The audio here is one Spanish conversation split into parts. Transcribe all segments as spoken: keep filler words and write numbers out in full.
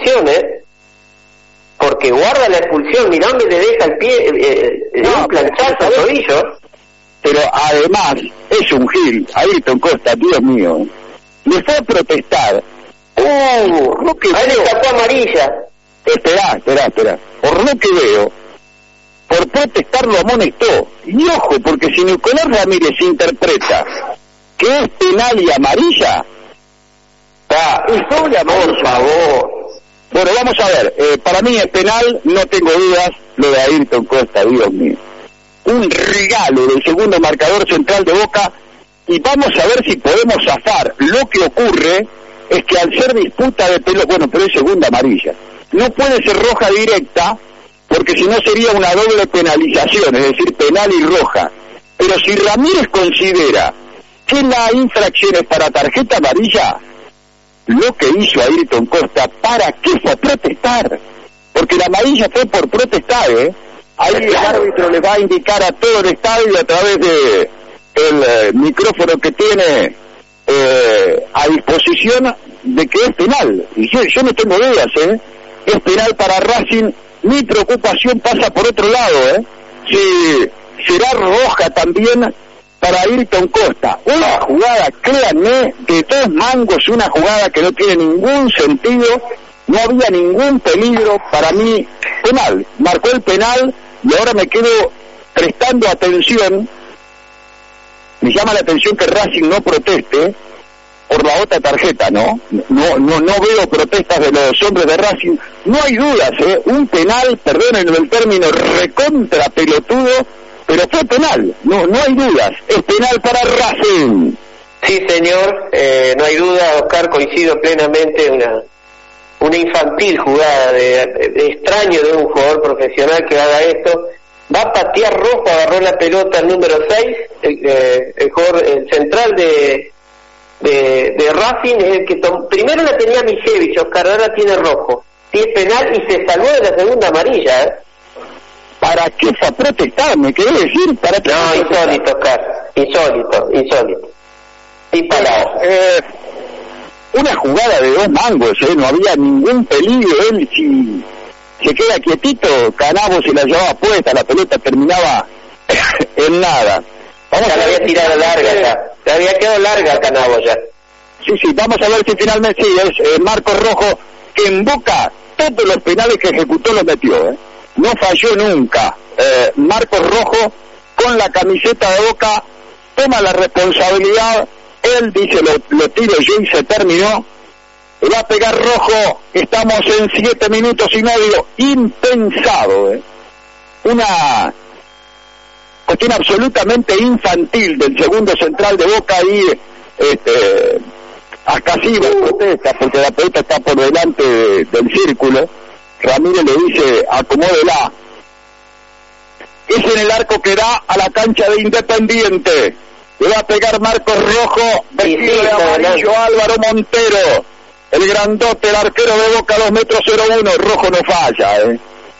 expulsión, ¿eh? Porque guarda la expulsión, mirá dónde le deja el pie, eh, eh, no, un planchazo al tobillo. Pero además, es un gil, Ayrton Costa, Dios mío, le fue a protestar. ¡Oh! Lo que ahí veo, le sacó amarilla. Esperá, esperá, esperá. Por lo que veo, por protestar lo amonestó. Y ojo, porque si Nicolás Ramírez interpreta que es penal y amarilla, Ah, es doble amarilla. por favor. Bueno, vamos a ver, eh, para mí es penal, no tengo dudas, lo de Ayrton Costa, Dios mío. Un regalo del segundo marcador central de Boca, y vamos a ver si podemos zafar. Lo que ocurre es que al ser disputa de pelota, bueno, pero es segunda amarilla, no puede ser roja directa, porque si no sería una doble penalización, es decir, penal y roja. Pero si Ramírez considera que la infracción es para tarjeta amarilla, lo que hizo Ayrton Costa, ¿para qué fue a protestar? Porque la amarilla fue por protestar, ¿eh? Ahí el árbitro le va a indicar a todo el estadio a través de el eh, micrófono que tiene eh, a disposición de que es penal. Y yo, yo no tengo dudas, ¿eh? Es penal para Racing. Mi preocupación pasa por otro lado, ¿eh? Si será roja también para Ayrton Costa. Una jugada, créanme, de dos mangos, una jugada que no tiene ningún sentido, no había ningún peligro, para mí, penal. Marcó el penal y ahora me quedo prestando atención. Me llama la atención que Racing no proteste por la otra tarjeta, ¿no? No, no, no veo protestas de los hombres de Racing. No hay dudas, ¿eh? Un penal, perdonen el término, recontra pelotudo, pero fue penal, no, no hay dudas, es penal para Racing. Sí, señor, eh, no hay duda, Oscar, coincido plenamente, una una infantil jugada de, de extraño de un jugador profesional que haga esto. Va a patear rojo, agarró la pelota el número seis, el, eh, el jugador, el central de de, de Racing, es el que tom, primero la tenía Mijevich, Oscar, ahora la tiene rojo. Sí, es penal y se salvó de la segunda amarilla, ¿eh? ¿Para qué fue a protestar? ¿Me querés decir? ¿Para qué? No, insólito, Oscar, insólito, insólito. Sin palabras. Eh, una jugada de dos mangos, ¿eh? No había ningún peligro. Él, si se queda quietito, Canavo se la llevaba puesta, la pelota terminaba en nada. Vamos ya a la había tirado larga ya, se había quedado larga Canavo ya. Sí, sí, vamos a ver si finalmente sí, es eh, Marcos Rojo, que en Boca todos los penales que ejecutó los metió, ¿eh? No falló nunca. Eh, Marcos Rojo, con la camiseta de Boca, toma la responsabilidad, él dice, lo, lo tiro yo y se terminó. Va a pegar Rojo, estamos en siete minutos y medio, impensado, ¿eh? Una cuestión absolutamente infantil del segundo central de Boca y este, Ascasiva protesta porque la pelota está por delante de, del círculo. Ramírez le dice, acomódela. Es en el arco que da a la cancha de Independiente. Le va a pegar Marcos Rojo, vestido sí, sí, de amarillo, no, no. Álvaro Montero, el grandote, el arquero de Boca, dos metros cero uno. Rojo no falla, ¿eh?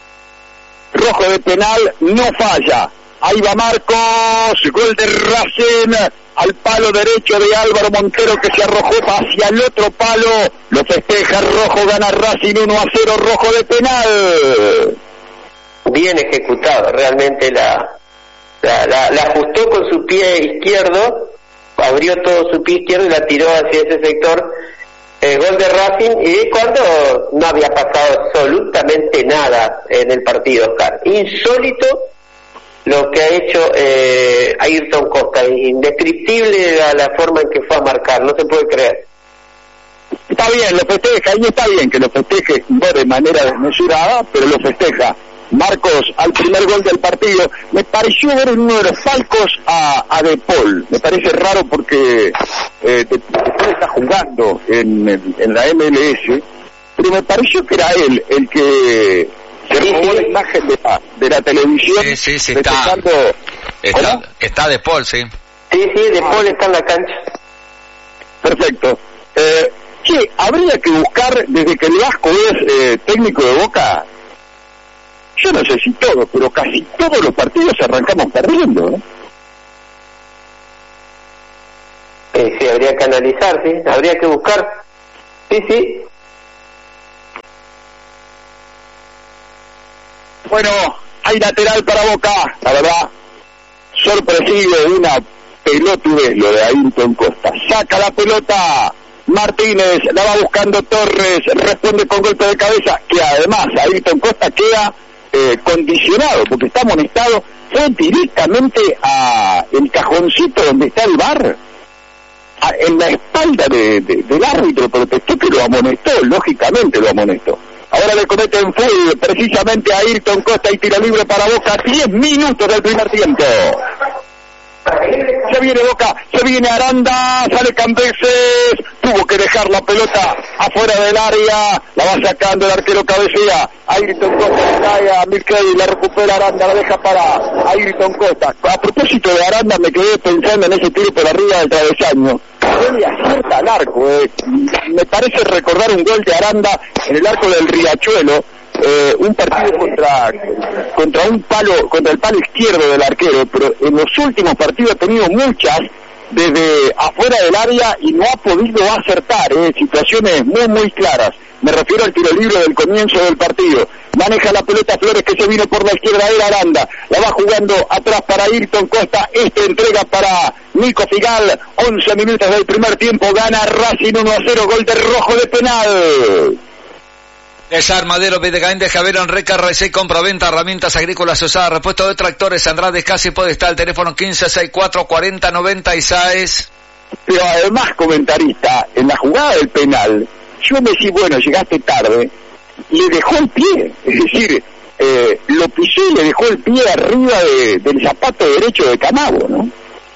Rojo de penal no falla. Ahí va Marcos, gol de Racing, al palo derecho de Álvaro Montero, que se arrojó hacia el otro palo, lo festeja Rojo, gana Racing uno a cero, Rojo de penal. Bien ejecutado, realmente la, la, la, la ajustó con su pie izquierdo, abrió todo su pie izquierdo y la tiró hacia ese sector. El gol de Racing, y cuando no había pasado absolutamente nada en el partido, Oscar. Insólito lo que ha hecho eh, Ayrton Costa, indescriptible la, la forma en que fue a marcar, no se puede creer. Está bien, lo festeja, y está bien que lo festeje, no de manera desmesurada, pero lo festeja. Marcos al primer gol del partido. Me pareció ver en uno de los falcos a, a De Paul. Me parece raro porque eh, De Paul está jugando en, en, en la M L S, pero me pareció que era él el que se sí, robó sí. la imagen de la, de la televisión. Sí, sí, sí, está, está, está De Paul, sí. Sí, sí, De Paul está en la cancha. Perfecto. Eh, che, habría que buscar, desde que el Vasco es eh, técnico de Boca, yo no sé si todos, pero casi todos los partidos arrancamos perdiendo, ¿no? Eh, sí, habría que analizar, sí, habría que buscar. Sí, sí. Bueno, hay lateral para Boca, la verdad, sorpresivo, una pelotudez lo de Ayrton Costa. Saca la pelota Martínez, la va buscando Torres, responde con golpe de cabeza, que además Ayrton Costa queda eh, condicionado, porque está amonestado, fue directamente a el cajoncito donde está el V A R, a, en la espalda de, de, del árbitro, protestó que lo amonestó, lógicamente lo amonestó. Ahora le cometen full precisamente a Ayrton Costa y tiro libre para Boca, diez minutos del primer tiempo. Se viene Boca, se viene Aranda, sale Cambeses, tuvo que dejar la pelota afuera del área, la va sacando el arquero, cabecea, Ayrton Costa cae a Milkey, la recupera Aranda, la deja para Ayrton Costa. A propósito de Aranda, me quedé pensando en ese tiro por arriba del travesaño, él le acierta al arco, eh. me parece recordar un gol de Aranda en el arco del Riachuelo, eh, un partido contra contra un palo, contra el palo izquierdo del arquero, pero en los últimos partidos ha tenido muchas desde afuera del área y no ha podido acertar, eh, situaciones muy muy claras. Me refiero al tiro libre del comienzo del partido. Maneja la pelota Flores, que se vino por la izquierda de Aranda, la va jugando atrás para Ayrton Costa, este entrega para Nico Figal, once minutos del primer tiempo, gana Racing uno a cero, gol de Rojo de penal. Desarmadero, Videgain de Javier Enrique, Recey, compra-venta, herramientas agrícolas usadas, repuesto de tractores, Andrade, casi puede estar el teléfono quince sesenta y cuatro cuarenta noventa y seis. Pero además, comentarista, en la jugada del penal, yo me decía, bueno, llegaste tarde, le dejó el pie, es decir, eh, lo pisó y le dejó el pie arriba de, del zapato derecho de Canavo, ¿no?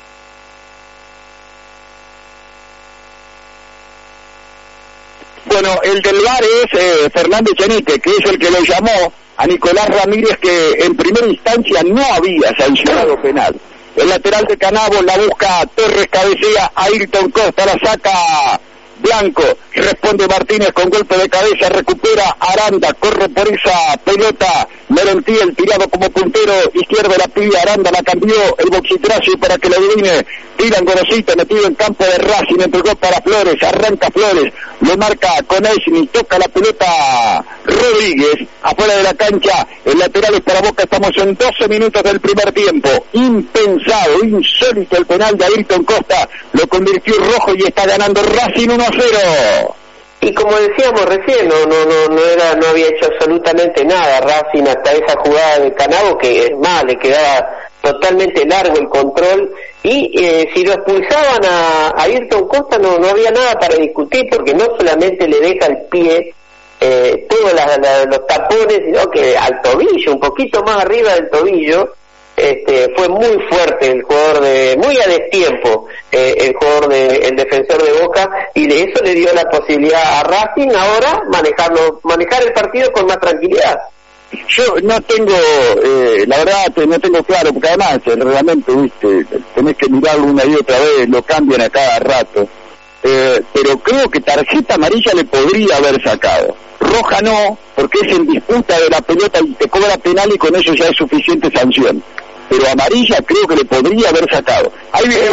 Bueno, el del V A R es eh, Fernández Chenique, que es el que lo llamó a Nicolás Ramírez, que en primera instancia no había sancionado penal. El lateral de Canavo la busca Torres, cabecea, Ayrton Costa la saca Blanco, responde Martínez con golpe de cabeza, recupera Aranda, corre por esa pelota, Merentiel tirado como puntero izquierdo, la pide Aranda, la cambió el Boxitracio para que la adivine, tira Gorosito, metido en campo de Racing, entregó para Flores, arranca Flores, lo marca con Eisni, toca la pelota Rodríguez, afuera de la cancha, el lateral es para Boca, estamos en doce minutos del primer tiempo, impensado, insólito el penal de Ayrton Costa, lo convirtió Rojo y está ganando Racing uno a cero. Y como decíamos recién, no no no no era no había hecho absolutamente nada Racing hasta esa jugada de Canavo, que es más, le quedaba totalmente largo el control, y eh, si lo expulsaban a, a Ayrton Costa no no había nada para discutir, porque no solamente le deja el pie, eh, todos la, la, los tapones, sino que al tobillo, un poquito más arriba del tobillo. Este, fue muy fuerte el jugador de, muy a destiempo, eh, el jugador de, el defensor de Boca, y de eso le dio la posibilidad a Racing ahora manejarlo, manejar el partido con más tranquilidad. Yo no tengo, eh, la verdad, no tengo claro, porque además el reglamento, viste, tenés que mirarlo una y otra vez, lo cambian a cada rato, eh, pero creo que tarjeta amarilla le podría haber sacado. Roja no, porque es en disputa de la pelota y te cobra penal y con eso ya es suficiente sanción. Pero amarilla creo que le podría haber sacado. Ahí viene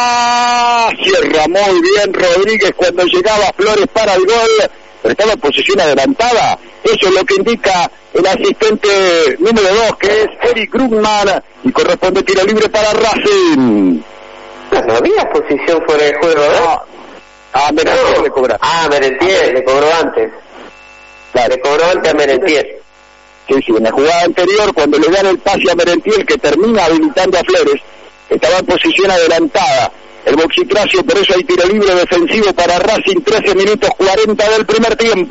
Boca, cierra muy bien Rodríguez cuando llegaba Flores para el gol, pero estaba en posición adelantada. Eso es lo que indica el asistente número dos, que es Eric Krugman, y corresponde tiro libre para Racing. No había posición fuera de juego, ¿verdad? Ah, Merentiel no. le cobra. Ah, Merentiel, le cobró antes. Claro, le cobró antes a Merentiel. Sí, sí, en la jugada anterior, cuando le dan el pase a Merentiel, que termina habilitando a Flores, estaba en posición adelantada el Boxitracio, por eso hay tiro libre defensivo para Racing, trece minutos cuarenta del primer tiempo.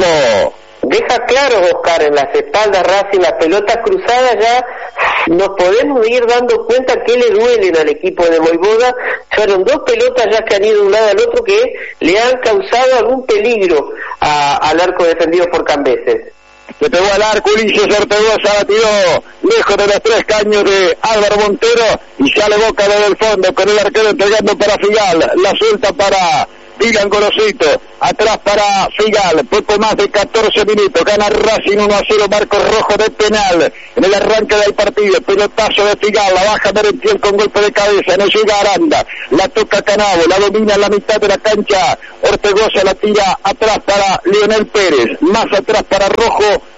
Deja claro, Oscar, en las espaldas Racing, las pelotas cruzadas ya nos podemos ir dando cuenta que le duelen al equipo de Voivoda. Fueron dos pelotas ya que han ido de un lado al otro que le han causado algún peligro a, al arco defendido por Cambeses. Se pegó al arco, Ulises Ortegoza la tiró lejos de los tres caños de Álvaro Montero y sale Boca desde el fondo con el arquero entregando para Figal, la suelta para Dylan Gorosito, atrás para Figal, poco más de catorce minutos, gana Racing uno a cero, marco rojo de penal en el arranque del partido, pelotazo de Figal, la baja Merentiel con golpe de cabeza, no llega Aranda, la toca Canavo, la domina en la mitad de la cancha, Ortegoza la tira atrás para Leonel Pérez, más atrás para Rojo,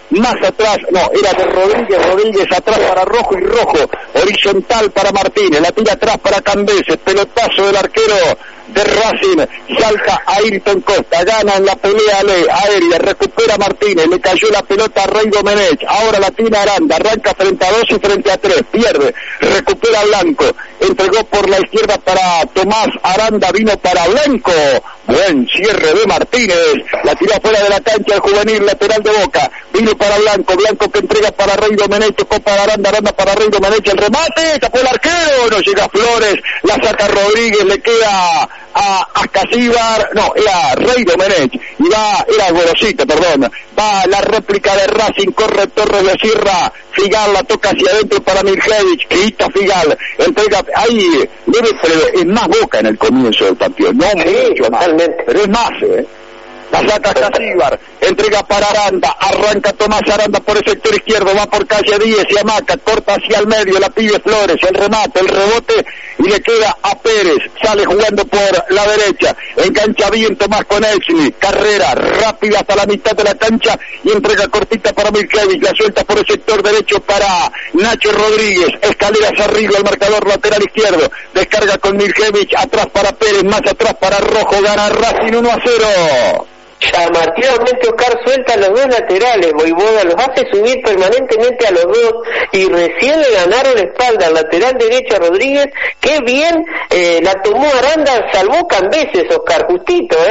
más atrás, no, era de Rodríguez, Rodríguez atrás para Rojo y Rojo, horizontal para Martínez, la tira atrás para Cambeses, pelotazo del arquero de Racing, salta a Ayrton Costa, gana en la pelea aérea, recupera Martínez, le cayó la pelota a Rey Domenech, ahora la tiene Aranda, arranca frente a dos y frente a tres, pierde, recupera Blanco, entregó por la izquierda para Tomás, Aranda vino para Blanco, buen cierre de Martínez, la tiró fuera de la cancha el juvenil lateral de Boca, vino para Blanco, Blanco que entrega para Rey Domenech, tocó para Aranda, Aranda para Rey Domenech, el remate, tapó el arquero, no llega Flores, la saca Rodríguez, le queda a Ascasíbar, no, era Rey Domenech, y va, era Gorosito, perdón, va la réplica de Racing, corre Torres de Sierra, Figal la toca hacia adentro para Mirjevich, quita Figal, entrega, ahí debe ser, es más Boca en el comienzo del partido, no sí, mucho más, pero es más, eh. La saca Casíbar, entrega para Aranda, arranca Tomás Aranda por el sector izquierdo, va por calle diez y amaca, corta hacia el medio, la pide Flores, el remate, el rebote y le queda a Pérez, sale jugando por la derecha, engancha bien Tomás con Exni, carrera rápida hasta la mitad de la cancha y entrega cortita para Mirkevich, la suelta por el sector derecho para Nacho Rodríguez, escaleras arriba el marcador lateral izquierdo, descarga con Mirkevich, atrás para Pérez, más atrás para Rojo, gana Racing uno a cero. Llamativamente Oscar suelta a los dos laterales, Voivoda los hace subir permanentemente a los dos y recién le ganaron la espalda al lateral derecho a Rodríguez, que bien eh, la tomó Aranda, salvó Cambeses, Oscar, justito, ¿eh?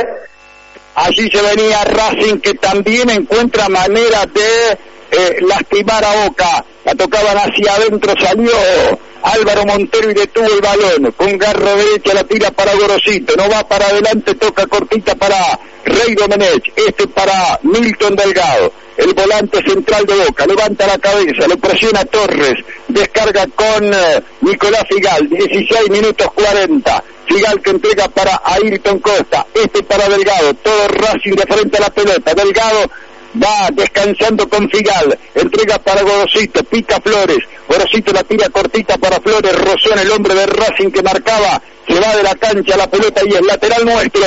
Allí se venía Racing, que también encuentra manera de eh, lastimar a Boca, la tocaban hacia adentro, salió Álvaro Montero y detuvo el balón, con garra derecha la tira para Gorosito, no va para adelante, toca cortita para Rey Domenech, este para Milton Delgado, el volante central de Boca, levanta la cabeza, le presiona Torres, descarga con eh, Nicolás Figal, dieciséis minutos cuarenta, Figal que entrega para Ayrton Costa, este para Delgado, todo Racing de frente a la pelota, Delgado va descansando con Figal, entrega para Gorosito, pica Flores, Gorosito la tira cortita para Flores, Rosón, el hombre de Racing que marcaba, se va de la cancha la pelota y es lateral nuestro.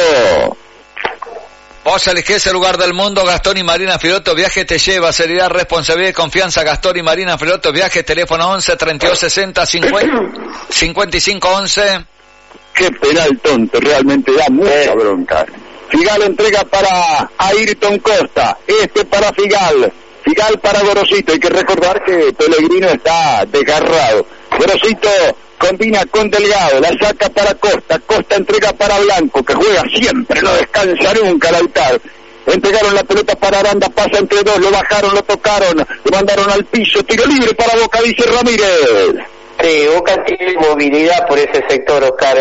Vos elegís el lugar del mundo, Gastón y Marina Filoto Viaje te lleva, seriedad, responsabilidad y confianza. Gastón y Marina Filoto Viaje, teléfono once, treinta y dos, sesenta, cincuenta, cincuenta y cinco, once. Qué penal tonto, realmente da mucha bronca. Figal entrega para Ayrton Costa, este para Figal, Figal para Gorosito, hay que recordar que Pellegrino está desgarrado. Gorosito combina con Delgado, la saca para Costa, Costa entrega para Blanco, que juega siempre, no descansa nunca Lautaro. Entregaron la pelota para Aranda, pasa entre dos, lo bajaron, lo tocaron, lo mandaron al piso, tiro libre para Boca, dice Ramírez. Sí, Boca tiene movilidad por ese sector, Oscar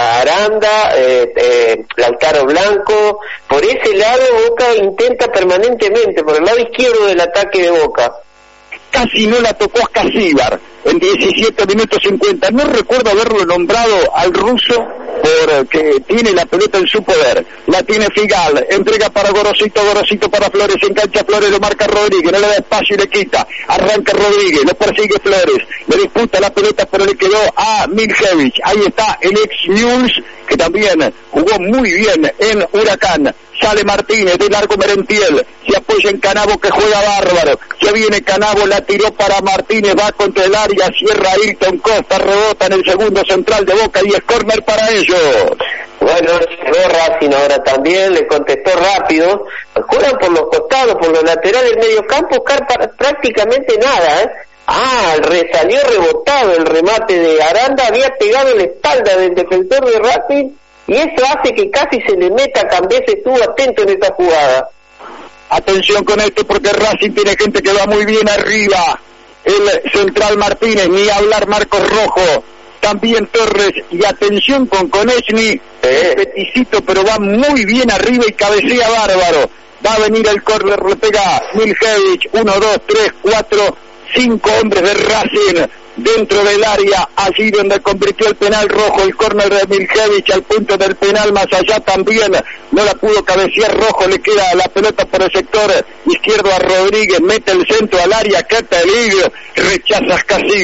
Aranda, eh, eh, Lautaro Blanco, por ese lado Boca intenta permanentemente, por el lado izquierdo del ataque de Boca. Casi no la tocó Ascasíbar en diecisiete minutos cincuenta, no recuerdo haberlo nombrado al ruso porque tiene la pelota en su poder, la tiene Figal, entrega para Gorosito, Gorosito para Flores, engancha Flores, lo marca Rodríguez, no le da espacio y le quita, arranca Rodríguez, lo persigue Flores, le disputa la pelota pero le quedó a Mirjevich, ahí está el ex News que también jugó muy bien en Huracán. Sale Martínez de largo Merentiel, se apoya en Canavo que juega bárbaro, se viene Canavo, la tiró para Martínez, va contra el área, cierra Ayrton Costa, rebota en el segundo central de Boca y es córner para ellos. Bueno, llegó Racing ahora también, le contestó rápido, juegan por los costados, por los laterales del medio campo, Oscar, prácticamente nada, ¿eh? Ah, salió rebotado el remate de Aranda, había pegado en la espalda del defensor de Racing, y eso hace que casi se le meta. Cambeses, estuvo atento en esa jugada. Atención con esto porque Racing tiene gente que va muy bien arriba. El central Martínez, ni hablar Marcos Rojo, también Torres, y atención con Konechny, eh. peticito pero va muy bien arriba y cabecea bárbaro. Va a venir el córner, le pega Mirjevich, uno, dos, tres, cuatro, cinco hombres de Racing dentro del área, allí donde convirtió el penal Rojo, el córner de Mirjevich al punto del penal, más allá también no la pudo cabecear Rojo, le queda la pelota por el sector izquierdo a Rodríguez, mete el centro al área, qué peligro, rechaza Ascasíbar,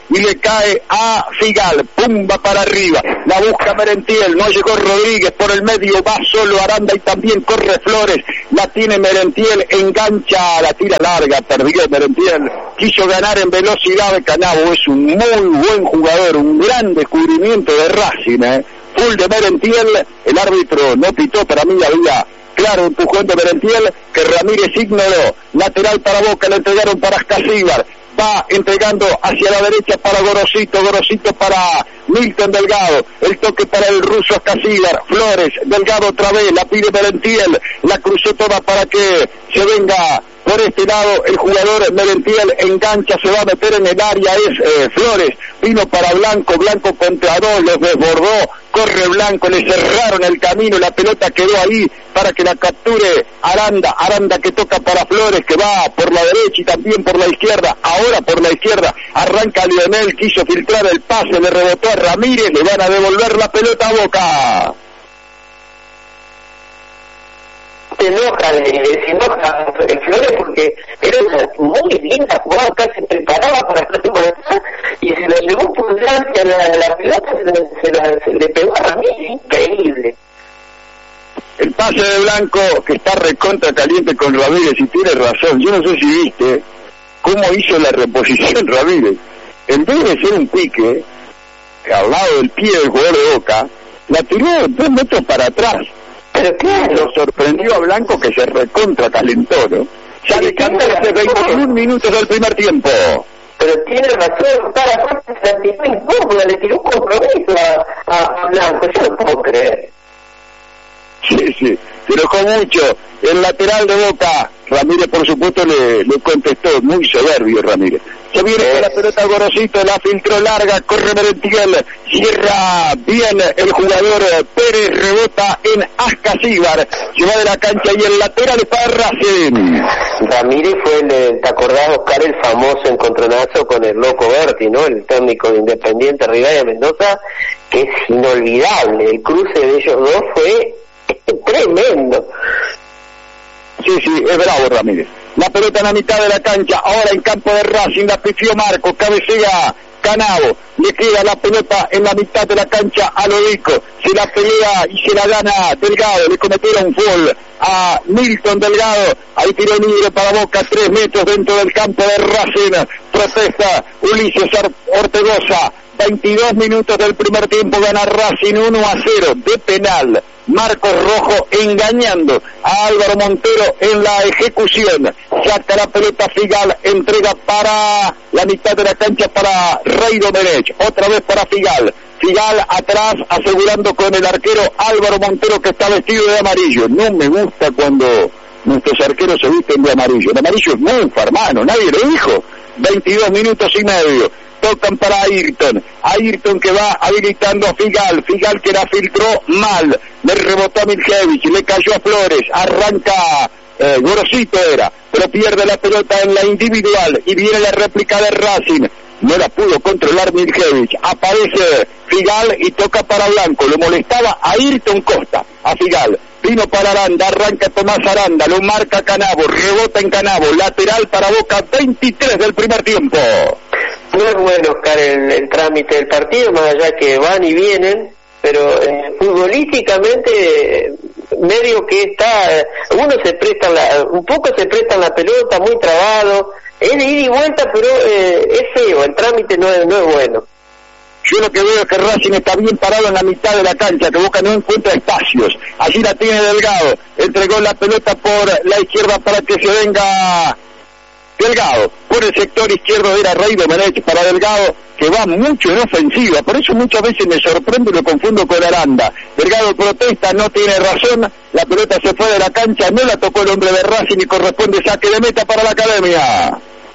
y le cae a Figal, pumba para arriba, la busca Merentiel, no llegó Rodríguez por el medio, va solo Aranda y también corre Flores, la tiene Merentiel, engancha, la tira larga, perdió Merentiel, quiso ganar en velocidad, Canavo es un muy buen jugador, un gran descubrimiento de Racing, ¿eh? Full de Merentiel, el árbitro no pitó, para mí había claro empujón de Merentiel, que Ramírez ignoró, lateral para Boca, le entregaron para Ascasíbar, va entregando hacia la derecha para Gorosito, Gorosito para Milton Delgado, el toque para el ruso Ascasíbar, Flores, Delgado otra vez, la pide Merentiel, la cruzó toda para que se venga por este lado el jugador Merentiel, engancha, se va a meter en el área, es eh, Flores, vino para Blanco, Blanco contra dos, los desbordó, corre Blanco, le cerraron el camino, la pelota quedó ahí para que la capture Aranda, Aranda que toca para Flores, que va por la derecha y también por la izquierda, ahora por la izquierda, arranca Lionel, quiso filtrar el pase, le rebotó a Ramírez, le van a devolver la pelota a Boca. Se enoja, se enoja el Flores porque era una muy linda jugada, casi preparaba para la y se la llevó por delante a la, la pelota, se, la, se, la, se le pegó a Ramírez, increíble. El pase de Blanco, que está recontra caliente con Ramírez, y tiene razón, yo no sé si viste cómo hizo la reposición Ramírez. En vez de ser un pique, al lado del pie del jugador de Boca, la tiró dos metros para atrás. Pero claro, lo sorprendió a Blanco, que se recontra calentó, ¿no? Ya le canta hace veintiún minutos del primer tiempo. Pero tiene razón, para aparte se la tiró incómoda, le tiró un compromiso a, a, a Blanco, yo no puedo creer. Sí, sí, se enojó mucho. El lateral de Boca, Ramírez por supuesto le, le contestó, muy soberbio Ramírez. Se viene con la pelota Gorosito, la filtró larga, corre Merentiel, cierra bien el jugador Pérez, rebota en Ascasíbar, se va de la cancha y el lateral para Racing. Ramírez fue, el, ¿te acordás, Oscar, el famoso encontronazo con el Loco Berti, ¿no? El técnico de Independiente Rivadavia Mendoza, que es inolvidable, el cruce de ellos dos fue tremendo. Sí, sí, es bravo Ramírez. La pelota en la mitad de la cancha, ahora en campo de Racing, la pifió Marco, cabecea Canavo, le queda la pelota en la mitad de la cancha a Lodico, se la pelea y se la gana Delgado, le cometieron un foul a Milton Delgado, ahí tiró libre para Boca, tres metros dentro del campo de Racing, protesta Ulises Ortegoza, veintidós minutos del primer tiempo, gana Racing uno a cero de penal. Marcos Rojo engañando a Álvaro Montero en la ejecución, saca la pelota Figal, entrega para la mitad de la cancha para Rey Domenech, otra vez para Figal, Figal atrás asegurando con el arquero Álvaro Montero, que está vestido de amarillo. No me gusta cuando nuestros arqueros se visten de amarillo, el amarillo es mufa, hermano, nadie lo dijo. Veintidós minutos y medio, tocan para Ayrton, Ayrton que va habilitando a Figal, Figal que la filtró mal, le rebotó a Miljevic, le cayó a Flores, arranca eh, Gorosito era, pero pierde la pelota en la individual y viene la réplica de Racing, no la pudo controlar Miljevic, aparece Figal y toca para Blanco, lo molestaba a Ayrton Costa, a Figal, vino para Aranda, arranca Tomás Aranda, lo marca Canavo, rebota en Canavo, lateral para Boca, veintitrés del primer tiempo. No es bueno, Oscar, el, el trámite del partido, más allá que van y vienen, pero eh, futbolísticamente eh, medio que está, eh, uno se presta la, un poco se presta la pelota, muy trabado, es de ida y vuelta, pero eh, es feo, el trámite no es, no es bueno. Yo lo que veo es que Racing está bien parado en la mitad de la cancha, que Boca no encuentra espacios. Allí la tiene Delgado, entregó la pelota por la izquierda para que se venga Delgado. Por el sector izquierdo era Rey Domenech para Delgado, que va mucho en ofensiva, por eso muchas veces me sorprende y lo confundo con Aranda. Delgado protesta, no tiene razón, la pelota se fue de la cancha, no la tocó el hombre de Racing y corresponde saque de meta para la academia.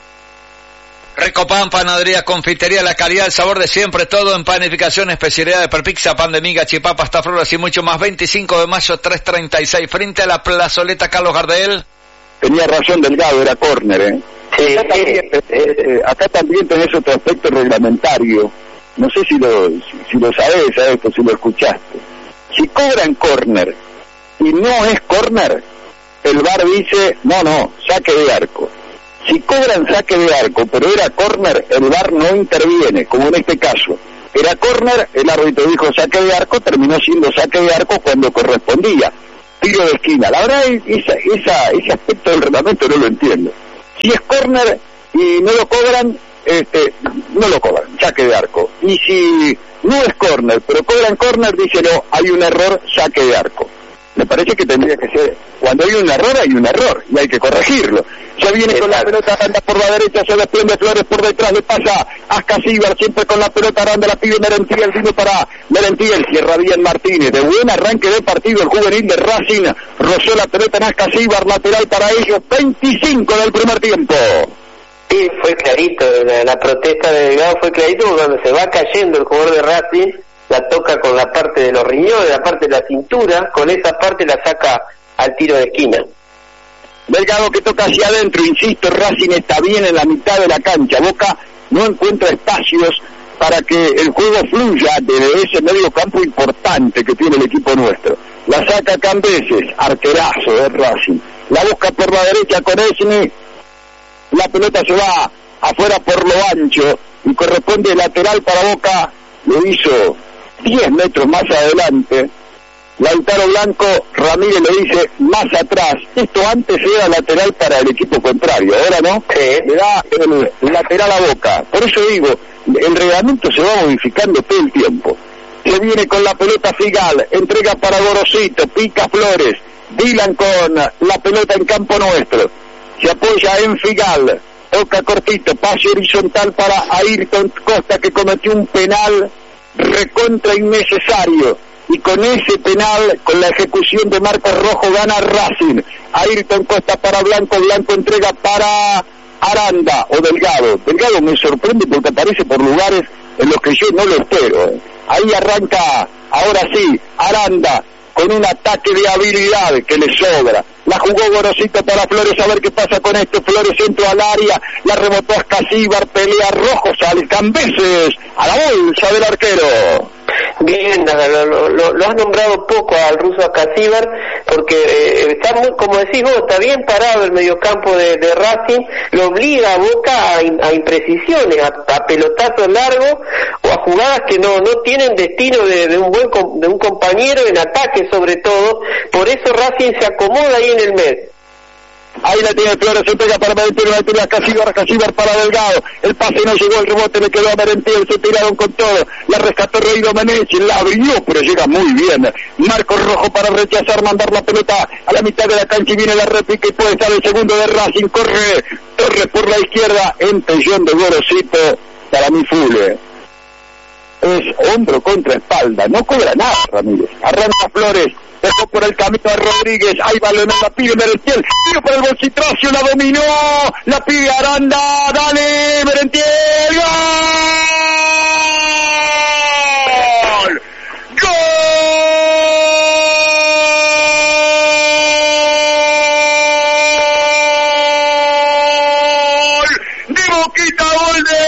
Recopan, panadería, confitería, la calidad, el sabor de siempre, todo en panificación, especialidades, perpizza, pan de miga, chipapa, hasta flores y mucho más. Veinticinco de mayo, tres treinta y seis, frente a la plazoleta Carlos Gardel. Tenía razón Delgado, era córner, ¿eh? Sí, acá, también, eh, eh, acá también tenés otro aspecto reglamentario, no sé si lo, si, si lo sabés, ¿sabes? Si lo escuchaste. Si cobran córner y no es córner, el V A R dice, no, no, saque de arco. Si cobran saque de arco, pero era córner, el V A R no interviene, como en este caso. Era córner, el árbitro dijo saque de arco, terminó siendo saque de arco cuando correspondía. Tiro de esquina. La verdad, esa, esa, ese aspecto del reglamento no lo entiendo. Si es córner y no lo cobran, este, no lo cobran, saque de arco. Y si no es córner, pero cobran córner, dice no, hay un error, saque de arco. Me parece que tendría que ser, cuando hay un error, hay un error, y hay que corregirlo. Ya viene con la pelota, anda por la derecha, se desprende Flores por detrás, le pasa a Ascasíbar, siempre con la pelota, Aranda la pide Merentiel, vino para Merentiel, cierra bien Martínez, de buen arranque del partido, el juvenil de Racing, rozó la pelota en Ascasíbar, lateral para ellos, veinticinco del primer tiempo. Sí, fue clarito, la, la protesta de Delgado fue clarito, porque cuando se va cayendo el jugador de Racing, la toca con la parte de los riñones, la parte de la cintura, con esa parte la saca al tiro de esquina. Delgado que toca hacia adentro, insisto, Racing está bien en la mitad de la cancha, Boca no encuentra espacios para que el juego fluya desde ese medio campo importante que tiene el equipo nuestro. La saca Cambeses, arquerazo de Racing, la busca por la derecha con Esni, la pelota se va afuera por lo ancho y corresponde lateral para Boca, lo hizo diez metros más adelante. Lautaro Blanco, Ramírez le dice más atrás. Esto antes era lateral para el equipo contrario, ahora no, sí. Le da el lateral a Boca. Por eso digo, el reglamento se va modificando todo el tiempo. Se viene con la pelota Figal, entrega para Gorosito, pica Flores, Dylan con la pelota en campo nuestro, se apoya en Figal, toca cortito, pase horizontal para Ayrton Costa, que cometió un penal recontra innecesario, y con ese penal, con la ejecución de Marcos Rojo, gana Racing. Ayrton Costa para Blanco, Blanco entrega para Aranda o Delgado. Delgado me sorprende porque aparece por lugares en los que yo no lo espero. Ahí arranca, ahora sí, Aranda, con un ataque de habilidad que le sobra. La jugó Gorosito para Flores, a ver qué pasa con esto. Flores entró al área, la rebotó a Ascasíbar, pelea Rojos al Cambeses, a la bolsa del arquero. Bien, lo, lo, lo has nombrado poco al ruso Ascasíbar, porque eh, está muy, como decís vos, está bien parado el mediocampo de, de Racing, lo obliga a Boca a, a imprecisiones, a, a pelotazos largos o a jugadas que no no tienen destino de, de un buen de un compañero en ataque sobre todo. Por eso Racing se acomoda ahí en el medio. Ahí la tiene Flores, se pega para Merentiel, la tiene Ascasíbar, Ascasíbar para Delgado, el pase no llegó, el rebote le quedó a Merentiel, se tiraron con todo, la rescató Reino Menezes, la abrió, pero llega muy bien. Marcos Rojo para rechazar, mandar la pelota a la mitad de la cancha y viene la réplica y puede estar el segundo de Racing, corre Torres por la izquierda, empellón de Gorosito, para mí Fule. Es hombro contra espalda, no cobra nada Ramírez, arranca Flores, dejó por el camino a Rodríguez, ahí va Leonel, la pide Merentiel, tiro por el Bolsitracio, la dominó, la pide Aranda, dale Merentiel, ¡gol! ¡Gol! De Boquita, gol de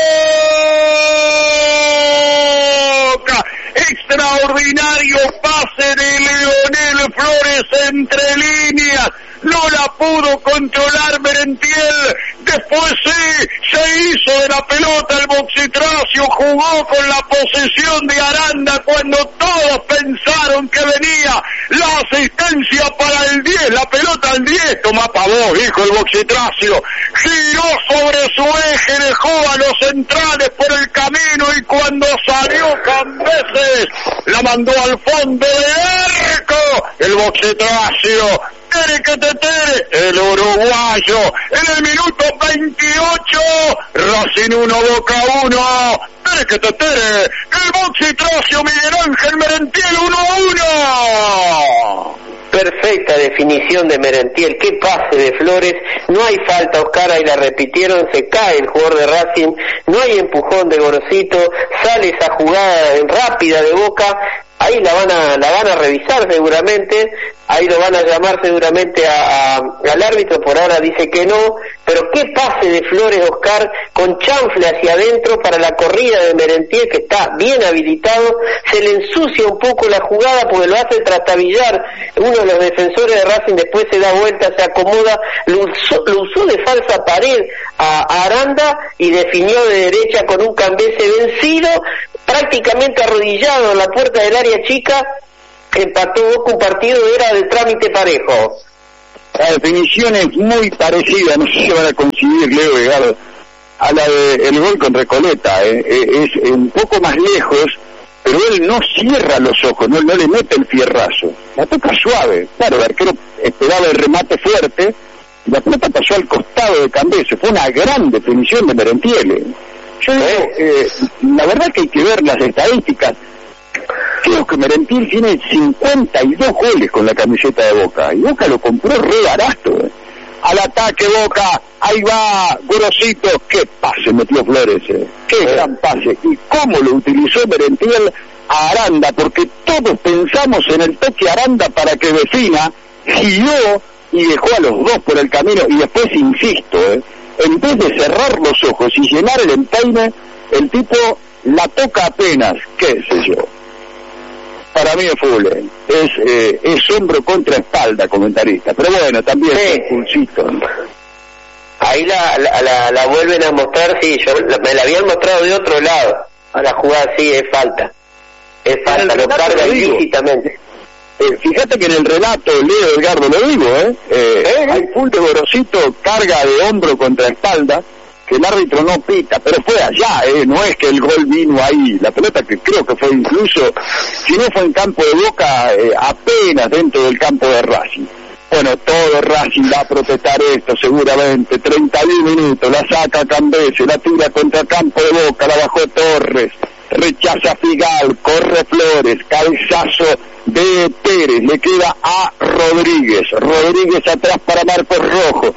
extraordinario pase de Leonel Flores entre líneas, no la pudo controlar Merentiel, después sí, se hizo de la pelota el Boxitracio, jugó con la posesión de Aranda cuando todos pensaron que venía la asistencia para el diez, la pelota al diez, toma pa' vos, dijo el Boxitracio, giró sobre su eje, dejó a los centrales por el camino y cuando salió Cambeses, la mandó al fondo de arco, el Boxitracio, tere que te tere, el uruguayo, en el minuto veintiocho, Racing uno, Boca uno, tere que te tere, el Boxitracio, Miguel Ángel Merentiel uno a uno. Perfecta definición de Merentiel, qué pase de Flores, no hay falta Oscar, ahí la repitieron, se cae el jugador de Racing, no hay empujón de Gorosito, sale esa jugada rápida de Boca, ahí la van a la van a revisar seguramente, ahí lo van a llamar seguramente a, a, al árbitro, por ahora dice que no, pero qué pase de Flores, Oscar, con chanfle hacia adentro para la corrida de Merentiel, que está bien habilitado, se le ensucia un poco la jugada porque lo hace trastabillar uno de los defensores de Racing, después se da vuelta, se acomoda, lo usó, lo usó de falsa pared a, a Aranda y definió de derecha con un Cambese vencido, prácticamente arrodillado en la puerta del área chica, empató Boca, un partido era de trámite parejo. La definición es muy parecida, no sé si van a coincidir, Leo, Edgardo, a la del gol con Recoleta, eh, eh, es un poco más lejos, pero él no cierra los ojos, no, no le mete el fierrazo, la toca suave, claro, el arquero esperaba el remate fuerte, y la pelota pasó al costado de Cambese, fue una gran definición de Merentiel. Yo digo, eh, la verdad que hay que ver las estadísticas. Creo que Merentiel tiene cincuenta y dos goles con la camiseta de Boca, y Boca lo compró re barato. Eh. Al ataque Boca, ahí va Gorosito, qué pase metió Flores, eh. qué gran pase, y cómo lo utilizó Merentiel a Aranda, porque todos pensamos en el toque Aranda para que defina, giró y dejó a los dos por el camino, y después, insisto, eh, en vez de cerrar los ojos y llenar el empeine, el tipo la toca apenas, qué sé yo. Para mí es full, eh. es eh, es hombro contra espalda, comentarista, pero bueno, también sí. Es un pulsito. Ahí la, la, la, la vuelven a mostrar, sí, yo la, me la habían mostrado de otro lado, a la jugada sí, es falta, es falta, lo carga ilícitamente. Eh, fíjate que en el relato, Leo, Edgardo, lo digo, ¿eh? eh, ¿Eh? Hay full de Gorosito, carga de hombro contra espalda, que el árbitro no pita, pero fue allá, ¿eh? No es que el gol vino ahí, la pelota que creo que fue incluso, si no fue en campo de Boca, eh, apenas dentro del campo de Racing. Bueno, todo Racing va a protestar esto seguramente, treinta y un minutos, la saca Cambese, la tira contra campo de Boca, la bajó Torres, rechaza Figal, corre Flores, cabezazo de Pérez, le queda a Rodríguez, Rodríguez atrás para Marcos Rojo,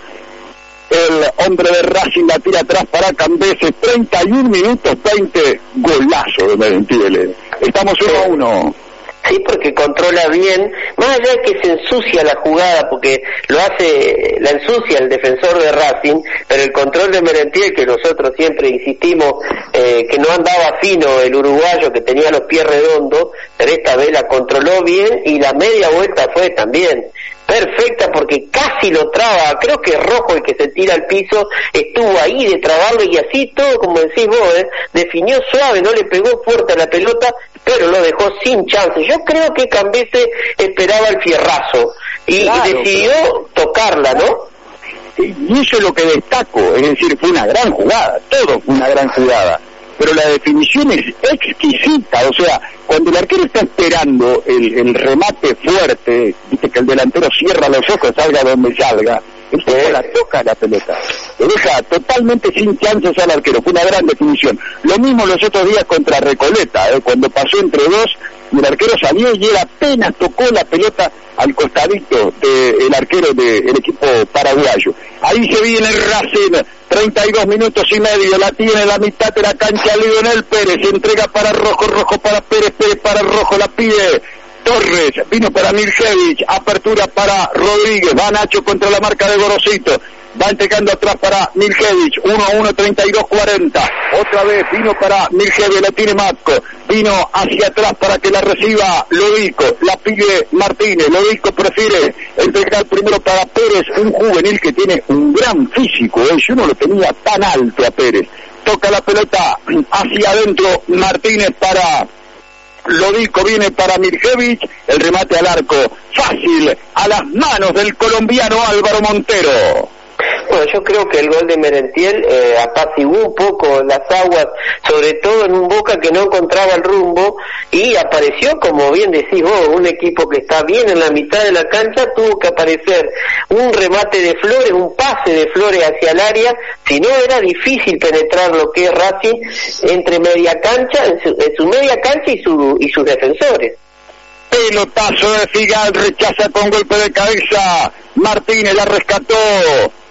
el hombre de Racing la tira atrás para Cambese, treinta y un minutos, veinte, golazo de Merentiel. Estamos uno a uno. Sí, porque controla bien, más allá de que se ensucia la jugada, porque lo hace, la ensucia el defensor de Racing, pero el control de Merentiel, que nosotros siempre insistimos eh, que no andaba fino el uruguayo, que tenía los pies redondos, pero esta vez la controló bien y la media vuelta fue también perfecta, porque casi lo traba, creo que Rojo, el que se tira al piso, estuvo ahí de trabarlo y así todo, como decís vos, ¿eh? definió suave, no le pegó fuerte a la pelota, pero lo dejó sin chance. Yo creo que Cambese esperaba el fierrazo y, claro, y decidió pero... tocarla, ¿no? Y eso es lo que destaco, es decir, fue una gran jugada, todo fue una gran jugada, pero la definición es exquisita, o sea, cuando el arquero está esperando el, el remate fuerte, viste que el delantero cierra los ojos, salga donde salga, el tipo la toca la pelota, lo deja totalmente sin chances al arquero, fue una gran definición. Lo mismo los otros días contra Recoleta, ¿eh? cuando pasó entre dos y el arquero salió y él apenas tocó la pelota al costadito del arquero del equipo paraguayo. Ahí se viene el Racing, treinta y dos minutos y medio, la tiene en la mitad de la cancha Lionel Pérez, entrega para Rojo, Rojo para Pérez, Pérez para Rojo, la pide Torres, vino para Mirjevich, apertura para Rodríguez, va Nacho contra la marca de Gorosito, va entregando atrás para Mirjevich, uno a uno, treinta y dos cuarenta, otra vez vino para Mirjevich, la tiene Matko, vino hacia atrás para que la reciba Lodico, la pide Martínez, Lodico prefiere entregar primero para Pérez, un juvenil que tiene un gran físico, ¿eh? Yo no lo tenía tan alto a Pérez, toca la pelota hacia adentro Martínez para Lodico, viene para Mirjevich, el remate al arco, fácil, a las manos del colombiano Álvaro Montero. Bueno, yo creo que el gol de Merentiel eh, apaciguó un poco las aguas, sobre todo en un Boca que no encontraba el rumbo, y apareció, como bien decís vos, un equipo que está bien en la mitad de la cancha, tuvo que aparecer un remate de Flores, un pase de Flores hacia el área, si no era difícil penetrar lo que es Racing entre media cancha, en su, en su media cancha y, su, y sus defensores. Pelotazo de Figal, rechaza con golpe de cabeza, Martínez la rescató.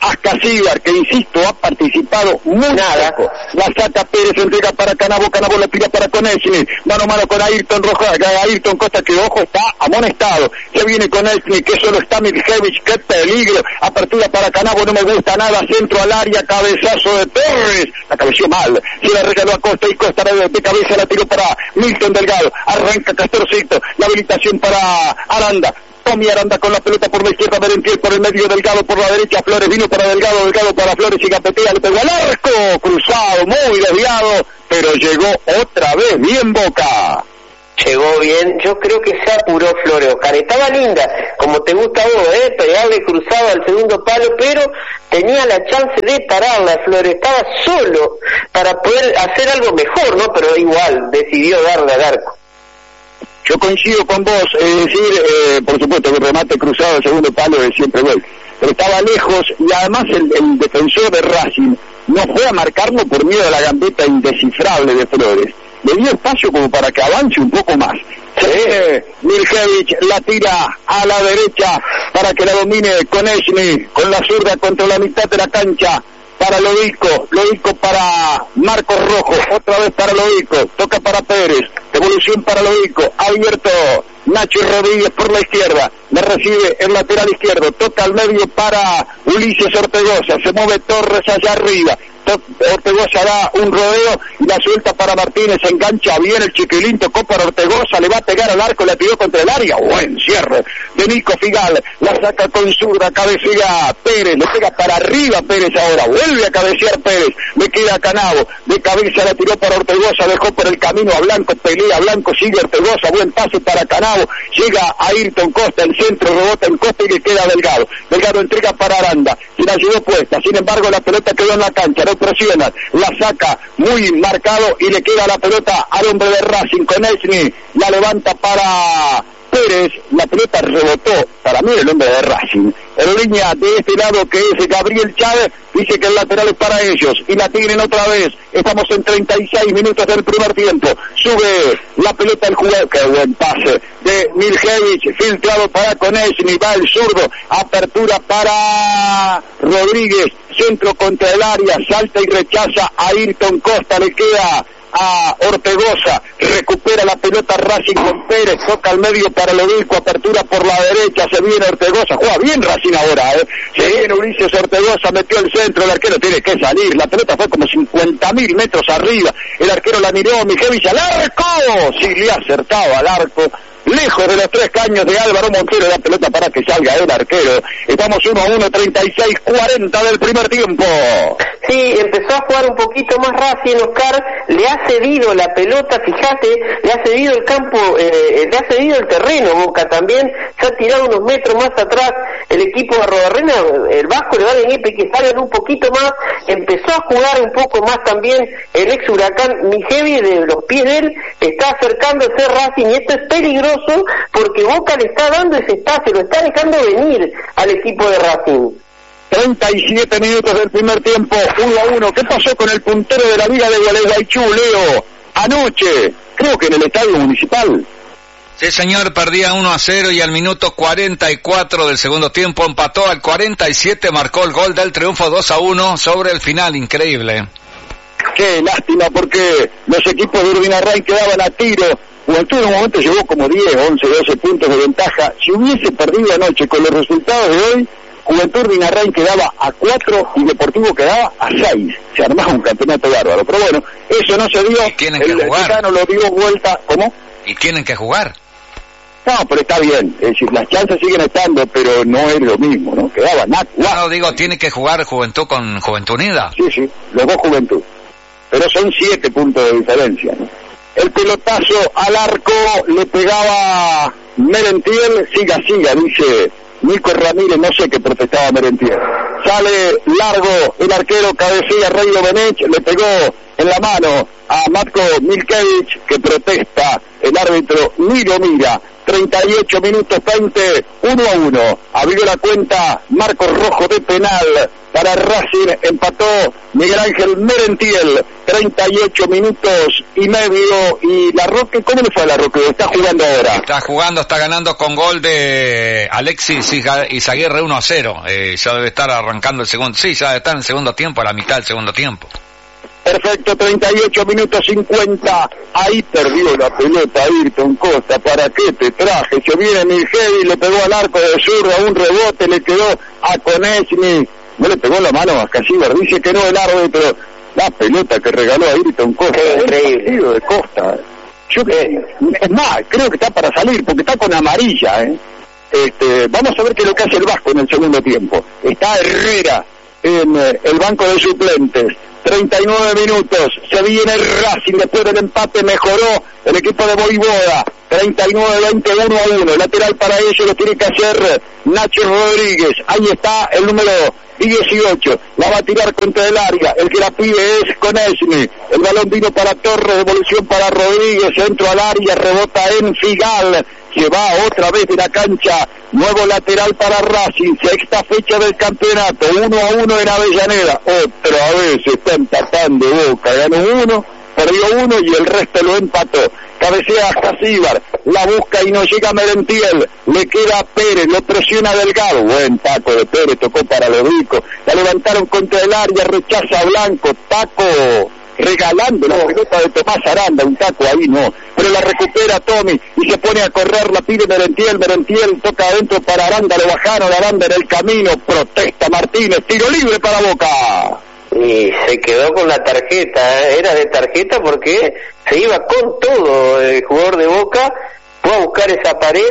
Ascasíbar, que insisto, ha participado muy Nada. poco. La saca Pérez, entrega para Canabo, Canabo la tira para Konechny, mano a mano con Ayrton Roja, Ayrton Costa, que ojo, está amonestado. Se viene Konechny, que solo está Miljevic, qué peligro. Apertura para Canabo, no me gusta nada, centro al área, cabezazo de Torres. La cabeció mal, se la regaló a Costa y Costa de, de cabeza la tiró para Milton Delgado. Arranca Castorcito, la habilitación para Aranda. Tommy Aranda con la pelota por la izquierda, Merentiel por el medio, Delgado por la derecha, Flores vino para Delgado, Delgado para Flores y Gapetea, le pegó al arco, cruzado, muy desviado, pero llegó otra vez bien Boca. Llegó bien, yo creo que se apuró Flores, Oscar, estaba linda, como te gusta a vos, eh, pegarle cruzado al segundo palo, pero tenía la chance de pararla Flores, estaba solo para poder hacer algo mejor, ¿no? Pero igual, decidió darle al arco. Yo coincido con vos, es decir, eh, por supuesto que el remate cruzado al segundo palo es siempre gol, pero estaba lejos y además el, el defensor de Racing no fue a marcarlo por miedo a la gambeta indescifrable de Flores, le dio espacio como para que avance un poco más. Eh, Miljevic la tira a la derecha para que la domine Konechny con la zurda contra la mitad de la cancha. Para Lodico, Lodico para Marcos Rojo, otra vez para Lodico, toca para Pérez, devolución para Lodico, abierto Nacho Rodríguez por la izquierda, le recibe el lateral izquierdo, toca al medio para Ulises Ortegoza, se mueve Torres allá arriba, Ortegoza da un rodeo y la suelta para Martínez, engancha bien el chiquilín, tocó para Ortegoza, le va a pegar al arco, la tiró contra el área, buen cierre de Nico Figal, la saca con zurda, cabecea Pérez, le pega para arriba Pérez ahora, vuelve a cabecear Pérez, le queda a Canabo, de cabeza la tiró para Ortegoza, dejó por el camino a Blanco, pelea Blanco, sigue Ortegoza, buen pase para Canabo, llega a Ayrton Costa, el centro rebota en Costa y le queda Delgado, Delgado entrega para Aranda, quien ayudó puesta, sin embargo la pelota quedó en la cancha, no presiona, la saca muy marcado y le queda la pelota al hombre de Racing, Konechny, la levanta para Pérez, la pelota rebotó, para mí el hombre de Racing, en línea de este lado que es Gabriel Chávez, dice que el lateral es para ellos, y la tienen otra vez, estamos en treinta y seis minutos del primer tiempo, sube la pelota el jugador, qué buen pase, de Miljevic, filtrado para Konechny, va el zurdo, apertura para Rodríguez, centro contra el área, salta y rechaza a Ayrton Costa, le queda a Ortegoza, recupera la pelota Racing con Pérez, toca al medio para Lodico, apertura por la derecha, se viene Ortegoza, juega bien Racing ahora, eh. se viene Ulises Ortegoza, metió el centro, el arquero tiene que salir, la pelota fue como cincuenta mil metros arriba, el arquero la miró, Miljevic al arco, sí le ha acertado al arco, lejos de los tres caños de Álvaro Montero, la pelota para que salga el arquero. Estamos uno a uno, treinta y seis cuarenta del primer tiempo. Sí, empezó a jugar un poquito más Racing, Oscar, le ha cedido la pelota, fíjate, le ha cedido el campo, eh, le ha cedido el terreno, Boca también, se ha tirado unos metros más atrás el equipo de Arrobarrena, el Vasco le va a venir que salgan un poquito más, empezó a jugar un poco más también el ex Huracán Miljevic, de los pies de él, está acercándose Racing y esto es peligroso porque Boca le está dando ese espacio, lo está dejando venir al equipo de Racing. treinta y siete minutos del primer tiempo, uno a uno. ¿Qué pasó con el puntero de la Liga de Gualeguaychú, Leo? Anoche, creo que en el Estadio Municipal. Sí, señor, perdía uno a cero y al minuto cuarenta y cuatro del segundo tiempo empató, al cuarenta y siete marcó el gol del triunfo dos a uno sobre el final, increíble. Qué lástima, porque los equipos de Urbinarrain quedaban a tiro. Juventud en un momento llegó como diez, once, doce puntos de ventaja. Si hubiese perdido anoche con los resultados de hoy, Juventud Urbinarrain quedaba a cuatro y Deportivo quedaba a seis. Se armaba un campeonato bárbaro. Pero bueno, eso no se dio. ¿Y tienen que el jugar? Titano lo dio vuelta. ¿Cómo? ¿Y tienen que jugar? No, pero está bien. Es decir, las chances siguen estando, pero no es lo mismo, ¿no? Quedaba nada. No, digo, tiene que jugar Juventud con Juventud Unida. Sí, sí, los dos Juventud. Pero son siete puntos de diferencia, ¿no? El pelotazo al arco le pegaba Merentiel, siga, siga, dice Nico Ramírez, no sé qué protestaba Merentiel. Sale largo el arquero, cabecilla Rey Domenech, le pegó en la mano a Matko Milkevich, que protesta, el árbitro ni lo mira. treinta y ocho minutos veinte, uno a uno. Abrió la cuenta Marcos Rojo de penal para Racing, empató Miguel Ángel Merentiel, treinta y ocho minutos y medio. Y la Roque, ¿cómo le fue a la Roque? Está jugando ahora. Está jugando, está ganando con gol de Alexis Izaguirre uno a cero. Eh, ya debe estar arrancando el segundo, sí, ya debe estar en el segundo tiempo, a la mitad del segundo tiempo. Perfecto, treinta y ocho minutos cincuenta, ahí perdió la pelota Ayrton Costa. ¿Para qué te traje? Se viene Milgevi, le pegó al arco de zurda, un rebote, le quedó a Konechny, no le pegó la mano a Casíbar, dice que no el árbitro. La pelota que regaló Ayrton Costa, es increíble de Costa. Yo que, es más, creo que está para salir, porque está con amarilla, ¿eh? Este, vamos a ver qué es lo que hace el Vasco en el segundo tiempo. Está Herrera en eh, el banco de suplentes. treinta y nueve minutos, se viene el Racing, después del empate mejoró el equipo de Voivoda, treinta y nueve veinte, uno a uno, lateral para ellos lo tiene que hacer Nacho Rodríguez, ahí está el número dieciocho, la va a tirar contra el área, el que la pide es Konechny, el balón vino para Torres, devolución para Rodríguez, centro al área, rebota en Figal, se va otra vez de la cancha, nuevo lateral para Racing, sexta fecha del campeonato, uno a uno en Avellaneda, otra vez está empatando Boca, ganó uno, perdió uno y el resto lo empató, cabecea a Casíbar, la busca y no llega Merentiel, le queda a Pérez, lo presiona Delgado, buen taco de Pérez, tocó para los ricos, la levantaron contra el área, rechaza a Blanco, taco regalando la pelota de Tomás Aranda, un taco ahí no, pero la recupera Tommy y se pone a correr, la pide Merentiel, Merentiel toca adentro para Aranda, lo bajaron, Aranda en el camino, protesta Martínez, tiro libre para Boca. Y se quedó con la tarjeta, ¿eh? Era de tarjeta porque se iba con todo el jugador de Boca, fue a buscar esa pared,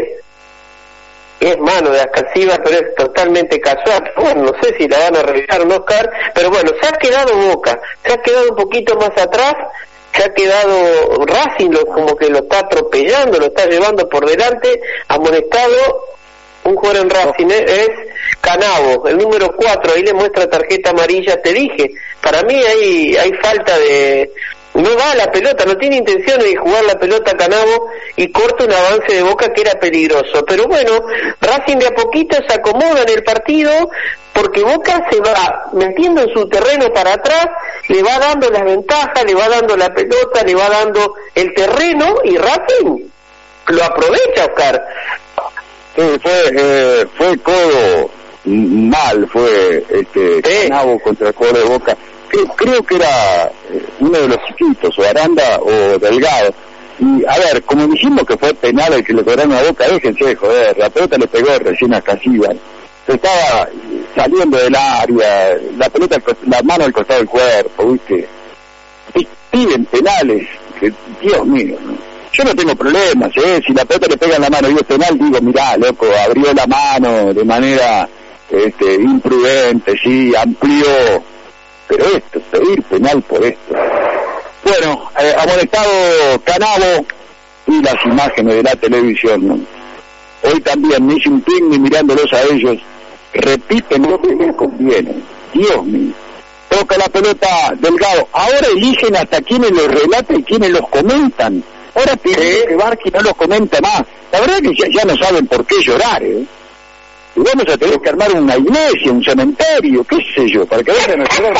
es mano de Ascasíbar, pero es totalmente casual. Bueno, no sé si la van a revisar, ¿no, Oscar? Pero bueno, se ha quedado Boca, se ha quedado un poquito más atrás, se ha quedado Racing, lo, como que lo está atropellando, lo está llevando por delante, amonestado. Un jugador en Racing ¿eh? es Canavo, el número cuatro, ahí le muestra tarjeta amarilla, te dije, para mí hay, hay falta de... No va a la pelota, no tiene intención de jugar la pelota Canavo y corta un avance de Boca que era peligroso. Pero bueno, Racing de a poquito se acomoda en el partido porque Boca se va metiendo en su terreno para atrás, le va dando las ventajas, le va dando la pelota, le va dando el terreno y Racing lo aprovecha, Oscar. Sí, fue, eh, fue codo mal, fue este sí. Canavo contra el jugador de Boca. Creo, creo que era eh, uno de los chiquitos, o Aranda o Delgado. Y a ver, como dijimos que fue penal el que le cobraron a Boca, déjense de joder, la pelota le pegó recién a Casíbar. Se estaba saliendo del área, la pelota, la mano al costado del cuerpo, ¿viste? Y piden penales, que, Dios mío, ¿no? Yo no tengo problemas, ¿eh? Si la pelota le pega en la mano y es penal, digo, mirá, loco, abrió la mano de manera este, imprudente, sí, amplió, pero esto, pedir penal por esto. Bueno, eh, amonestado Canavo y las imágenes de la televisión, ¿no? Hoy también me hice un picnic mirándolos a ellos, repiten lo que les conviene, Dios mío. Toca la pelota Delgado, ahora eligen hasta quienes los relatan y quienes los comentan. Ahora pide que Barqui no los comenta más. La verdad es que ya, ya no saben por qué llorar, ¿eh? Y vamos a tener que armar una iglesia, un cementerio, qué sé yo, para que vayan a llorar.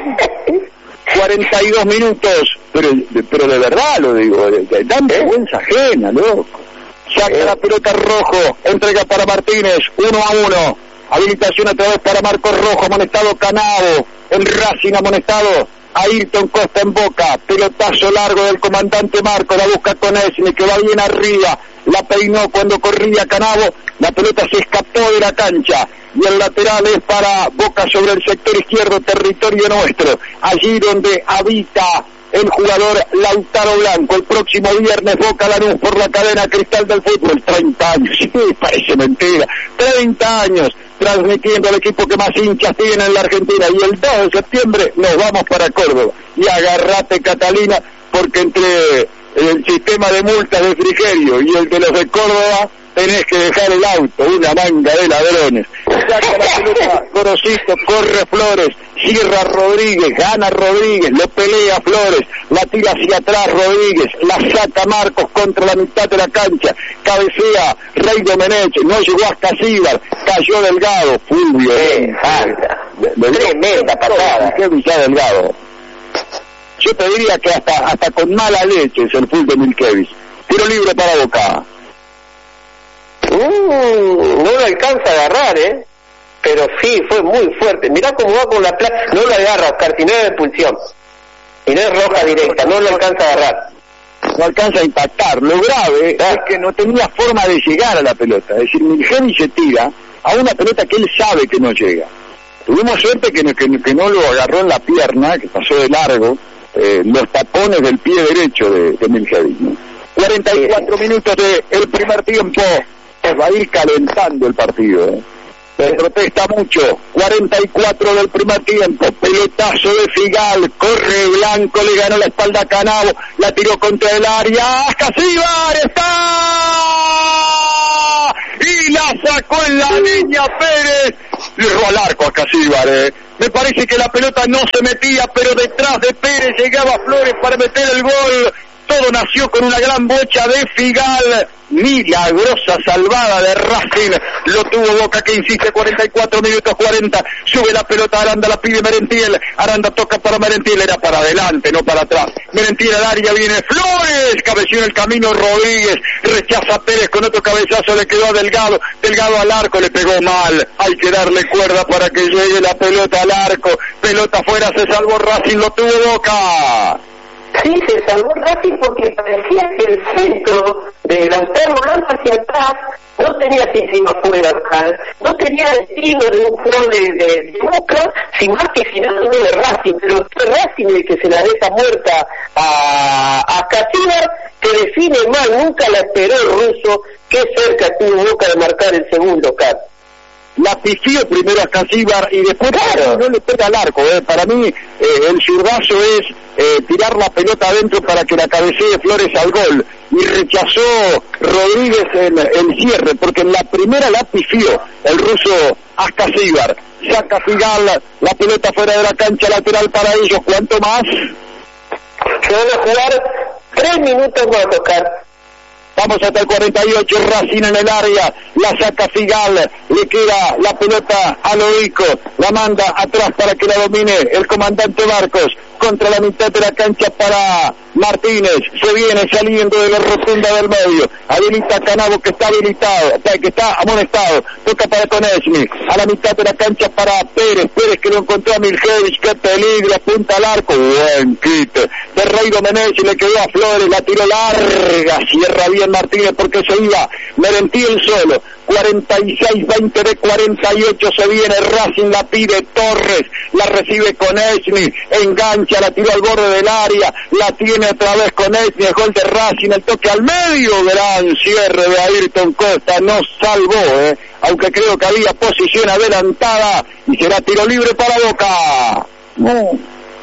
cuarenta y dos minutos, pero pero de verdad lo digo, dan vergüenza ajena, loco. Saca la pelota Rojo, entrega para Martínez, uno a uno. Habilitación otra vez para Marcos Rojo, amonestado Canavo, en Racing amonestado Ayrton Costa en Boca, pelotazo largo del comandante Marco, la busca Konechny que va bien arriba, la peinó cuando corría Canavo, la pelota se escapó de la cancha y el lateral es para Boca sobre el sector izquierdo, territorio nuestro, allí donde habita el jugador Lautaro Blanco. El próximo viernes Boca Lanús por la cadena Cristal del Fútbol. Treinta años, sí, parece mentira, treinta años transmitiendo al equipo que más hinchas tiene en la Argentina, y el dos de septiembre nos vamos para Córdoba. Y agarrate, Catalina, porque entre el sistema de multas de Frigerio y el de los de Córdoba tenés que dejar el auto, una manga de ladrones. Saca la pelota Gorosito, corre Flores, cierra Rodríguez, gana Rodríguez, lo pelea Flores, la tira hacia atrás Rodríguez, la saca Marcos contra la mitad de la cancha, cabecea Rey Domenech, no llegó hasta Casíbar, cayó Delgado, Fulvio, eh, tremenda patada, qué Villa Delgado. Yo te diría que hasta hasta con mala leche es el full de Milkevich. Tiro libre para Boca. Uh, no lo alcanza a agarrar, ¿eh? Pero sí, fue muy fuerte. Mirá cómo va con la placa. No lo agarra, Oscar, si no es de expulsión. Y no es roja directa, no lo alcanza a agarrar. No alcanza a impactar. Lo grave ah. es que no tenía forma de llegar a la pelota. Es decir, Milkevich se tira a una pelota que él sabe que no llega. Tuvimos suerte que no, que, que no lo agarró en la pierna, que pasó de largo, eh, los tapones del pie derecho de, de Milkevich, ¿no? cuarenta y cuatro minutos del primer tiempo. Va a ir calentando el partido, ¿eh? Se protesta mucho. cuarenta y cuatro del primer tiempo, pelotazo de Figal, corre Blanco, le ganó la espalda a Canavo, la tiró contra el área, Casíbar está y la sacó en la línea Pérez, le erró al arco a Casíbar, ¿eh? Me parece que la pelota no se metía, pero detrás de Pérez llegaba Flores para meter el gol. Todo nació con una gran bocha de Figal, milagrosa salvada de Racing, lo tuvo Boca que insiste, cuarenta y cuatro minutos cuarenta, sube la pelota Aranda, la pide Merentiel, Aranda toca para Merentiel, era para adelante, no para atrás, Merentiel al área, viene Flores, cabeció en el camino Rodríguez, rechaza a Pérez con otro cabezazo, le quedó a Delgado, Delgado al arco, le pegó mal, hay que darle cuerda para que llegue la pelota al arco, pelota afuera, se salvó Racing, lo tuvo Boca. Sí, se salvó Racing porque parecía que el centro de Lautaro Blanco hacia atrás no tenía encima fuera, no tenía destino de un juego de, de, de Boca, sin más que final de Racing, pero fue Racing el que se la deja muerta a, a Casíbar, que define mal, nunca la esperó el ruso, qué cerca tuvo Boca de marcar el segundo, Car. La pifió primero a Casíbar y después claro. no le pega al arco, eh. Para mí eh, el zurdazo es eh, tirar la pelota adentro para que la cabecee Flores al gol, y rechazó Rodríguez el, el cierre, porque en la primera la pifió el ruso a Casíbar, saca Figal la, la pelota fuera de la cancha, lateral para ellos. ¿Cuánto más? Se van a jugar tres minutos más, Oscar. Vamos hasta el cuarenta y ocho, Racing en el área, la saca Figal, le queda la pelota a Loico, la manda atrás para que la domine el comandante Marcos, contra la mitad de la cancha para Martínez, se viene saliendo de la rotunda del medio, habilita a Canavo que está habilitado, que está amonestado, toca para Konechny, a la mitad de la cancha para Pérez, Pérez que lo encontró a Milkevich, que peligro, apunta al arco, buen kit de Rey Domenech, le quedó a Flores, la tiró larga, cierra bien Martínez porque se iba Merentiel solo, cuarenta y seis veinte de cuarenta y ocho, se viene Racing, la pide Torres, la recibe Konechny, engancha, la tiró al borde del área, la tiene otra vez Konechny, el gol de Racing, el toque al medio, gran cierre de Ayrton Costa, no salvó, eh, aunque creo que había posición adelantada, y será tiro libre para Boca. No,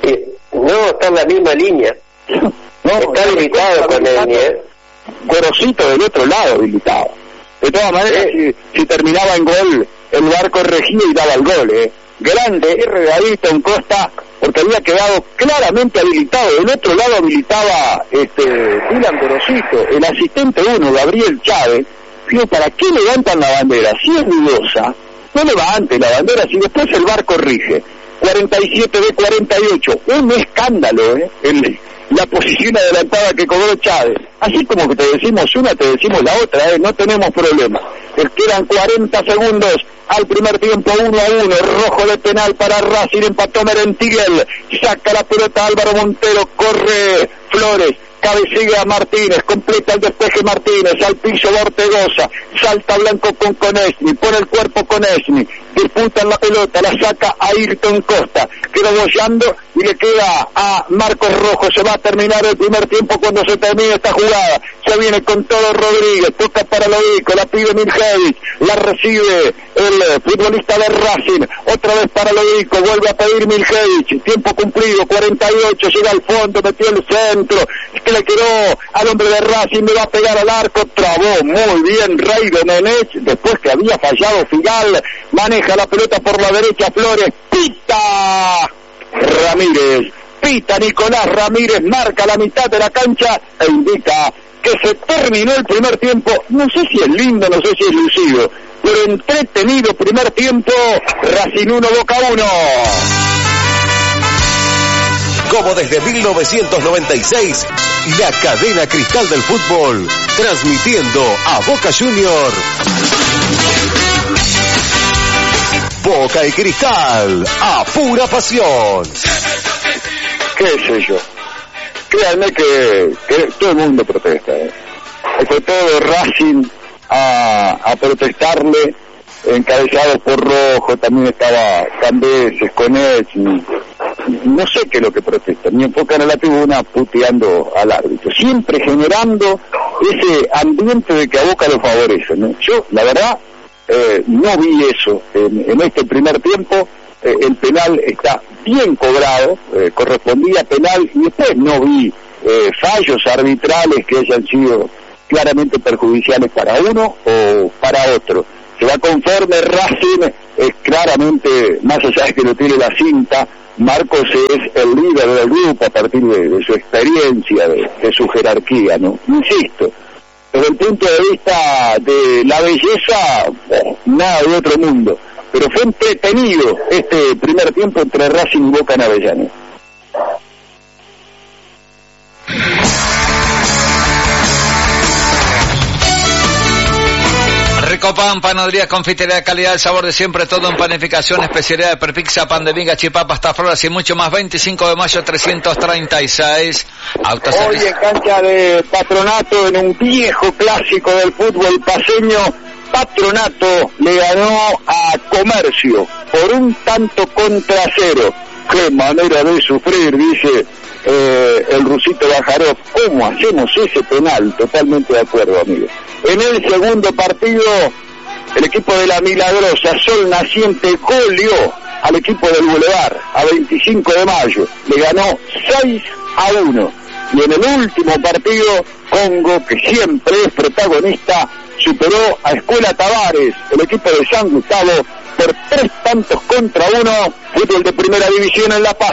no está en la misma línea, no, está habilitado Konechny, eh. Gorosito del otro lado habilitado. De todas maneras, si, si terminaba en gol, el VAR corregía y daba el gol, eh. Grande R de Ayrton Costa, porque había quedado claramente habilitado. Del otro lado habilitaba este Dylan Gorosito, el asistente uno, Gabriel Chávez. Digo, ¿para qué levantan la bandera? Si es dudosa, no levanten la bandera, si después el VAR corrige. cuarenta y siete de cuarenta y ocho, un escándalo, eh. El, la posición adelantada que cobró Chávez. Así como que te decimos una, te decimos la otra, ¿eh? No tenemos problema. Les quedan cuarenta segundos al primer tiempo, uno a uno, rojo de penal para Racing, empató Merentiel, saca la pelota Álvaro Montero, corre Flores, cabecea Martínez, completa el despeje Martínez, al piso va Ortegoza, salta Blanco con Konechny, pone el cuerpo Konechny, disputan la pelota, la saca a Ayrton Costa, queda bollando y le queda a Marcos Rojo. Se va a terminar el primer tiempo cuando se termine esta jugada, se viene con todo Rodríguez, toca para Loico, la pide Milkevich, la recibe el eh, futbolista de Racing, otra vez para Lodico, vuelve a pedir Miljevic, tiempo cumplido, cuarenta y ocho, llega al fondo, metió el centro, que le quedó al hombre de Racing, me va a pegar al arco, trabó muy bien Rey Domenech, después que había fallado Figal, maneja la pelota por la derecha, Flores, pita Ramírez, pita Nicolás Ramírez, marca la mitad de la cancha e indica que se terminó el primer tiempo. No sé si es lindo, no sé si es lucido, pero entretenido primer tiempo. Racing uno, Boca uno. Como desde mil novecientos noventa y seis, la cadena Cristal del fútbol, transmitiendo a Boca Junior. Boca y Cristal, a pura pasión. ¿Qué sé yo? Créanme que, que todo el mundo protesta, ¿eh? Fue todo Racing a, a protestarle, encabezados por Rojo, también estaba Cambeses, Conech, no sé qué es lo que protestan, ni enfocan a la tribuna puteando al árbitro, siempre generando ese ambiente de que a Boca lo favorece, ¿no? Yo, la verdad, eh, no vi eso en, en este primer tiempo. Eh, el penal está bien cobrado, eh, correspondía penal, y después no vi eh, fallos arbitrales que hayan sido claramente perjudiciales para uno o para otro. Se va conforme Racing, es claramente, más allá de que no tiene la cinta, Marcos es el líder del grupo a partir de, de su experiencia, de, de su jerarquía, ¿no? Insisto, desde el punto de vista de la belleza, oh, nada de otro mundo. Pero fue entretenido este primer tiempo entre Racing y Boca en Avellaneda. Rico pan, panadería, confitería de calidad, el sabor de siempre, todo en panificación, especialidad de perpizza, pan de miga, chipapa, hasta flores y mucho más. Veinticinco de mayo trescientos treinta y seis. Hoy en cancha de Patronato, en un viejo clásico del fútbol paseño, Patronato le ganó a Comercio por un tanto contra cero. Qué manera de sufrir, dice eh, el rusito Bajarov. ¿Cómo hacemos ese penal? Totalmente de acuerdo, amigo. En el segundo partido, el equipo de la Milagrosa, Sol Naciente, goleó al equipo del Boulevard a veinticinco de mayo. Le ganó seis a uno. Y en el último partido, Congo, que siempre es protagonista, superó a Escuela Tavares, el equipo de San Gustavo, por tres tantos contra uno. Fútbol de primera división en La Paz.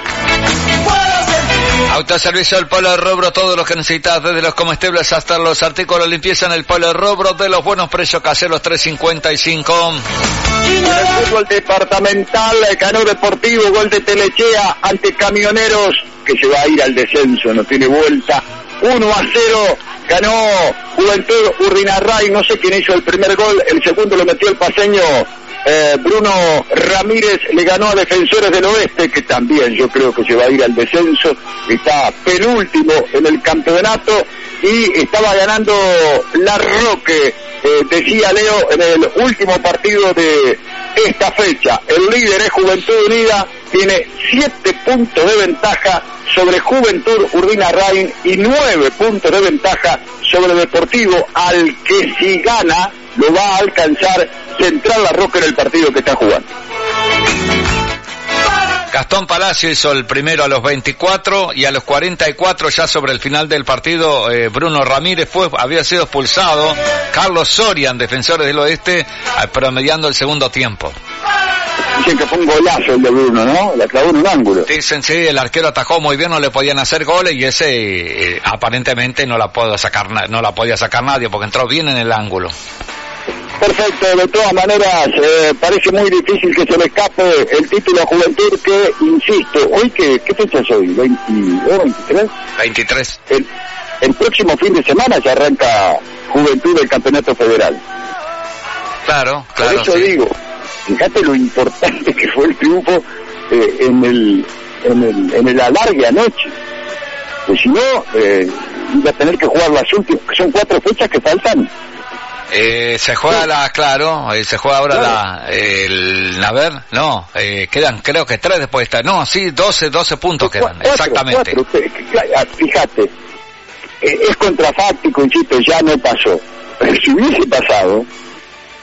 Autoservicio del Polo Robro, todo lo que necesitas, desde los comestibles hasta los artículos de limpieza en el Polo Robro, de los buenos precios caseros, tres cincuenta y cinco. En el fútbol departamental, ganó Deportivo, gol de Telechea ante Camioneros, que se va a ir al descenso, no tiene vuelta. uno a cero, ganó Juventud Urdinarray, no sé quién hizo el primer gol, el segundo lo metió el paseño eh, Bruno Ramírez, le ganó a Defensores del Oeste, que también yo creo que se va a ir al descenso, está penúltimo en el campeonato, y estaba ganando La Roque, eh, decía Leo, en el último partido de esta fecha. El líder es Juventud Unida, tiene siete puntos de ventaja sobre Juventud Urdinarray y nueve puntos de ventaja sobre Deportivo, al que si gana lo va a alcanzar Central La Roque en el partido que está jugando. Gastón Palacio hizo el primero a los veinticuatro, y a los cuarenta y cuatro, ya sobre el final del partido, eh, Bruno Ramírez fue había sido expulsado. Carlos Sorian, Defensores del Oeste, promediando el segundo tiempo. Dicen que fue un golazo el de Bruno, ¿no? La clavó en un ángulo. Dicen, sí, el arquero atajó muy bien, no le podían hacer goles, y ese eh, aparentemente no la pudo sacar, no la podía sacar nadie, porque entró bien en el ángulo. Perfecto, de todas maneras, eh, parece muy difícil que se le escape el título a Juventud, que, insisto, hoy, ¿qué, qué fecha es hoy? ¿veintidós, veintitrés? veintitrés. El, el próximo fin de semana ya arranca Juventud del Campeonato Federal. Claro, claro. Por eso sí. digo, fíjate lo importante que fue el triunfo eh, en el en el en el alargue anoche. Pues si no, eh, iba a tener que jugar las últimas, que son cuatro fechas que faltan. Eh, se juega la, claro, eh, se juega ahora claro. la, el, a ver, no, eh, quedan creo que tres después de esta, no, sí, doce, doce puntos quedan, cuatro, exactamente. Cuatro, fíjate, eh, es contrafáctico, insisto, ya no pasó. Pero si hubiese pasado,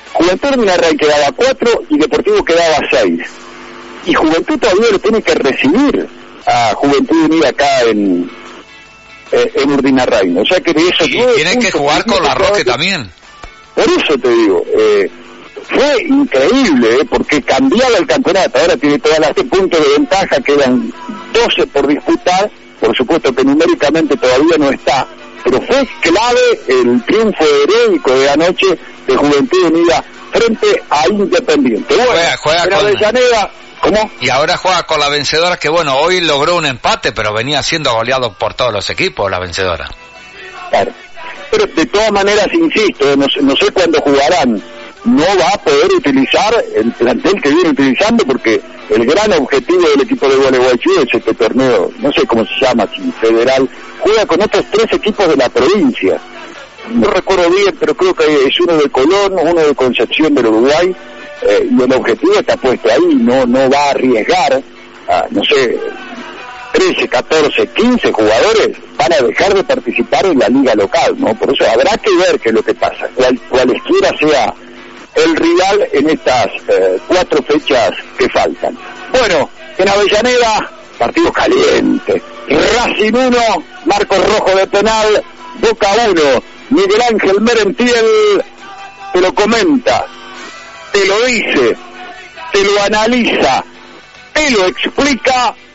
Juventud Unirray quedaba cuatro y Deportivo quedaba seis. Y Juventud todavía lo tiene que recibir a Juventud Unida acá en, eh, en Urdinarray. O sea que de esos y tienen que jugar con La Roque también. Por eso te digo, eh, fue increíble, eh, porque cambiaba el campeonato. Ahora tiene todas las puntos de ventaja, quedan doce por disputar. Por supuesto que numéricamente todavía no está, pero fue clave el triunfo heroico de anoche de Juventud Unida frente a Independiente. Bueno, juega, juega en con... Avellaneda, ¿cómo? Y ahora juega con la vencedora, que bueno, hoy logró un empate, pero venía siendo goleado por todos los equipos, la vencedora. Claro. Pero de todas maneras, insisto, no, no sé cuándo jugarán. No va a poder utilizar el plantel que viene utilizando, porque el gran objetivo del equipo de Gualeguaychú es este torneo, no sé cómo se llama, si federal, juega con otros tres equipos de la provincia. No recuerdo bien, pero creo que es uno de Colón, uno de Concepción del Uruguay, eh, y el objetivo está puesto ahí, no no va a arriesgar, a, no sé, trece, catorce, quince jugadores van a dejar de participar en la liga local, ¿no? Por eso habrá que ver qué es lo que pasa, cual, cualesquiera sea el rival en estas eh, cuatro fechas que faltan. Bueno, en Avellaneda, partido caliente. Racing uno, Marcos Rojo de penal, Boca uno. Miguel Ángel Merentiel te lo comenta, te lo dice, te lo analiza, te lo explica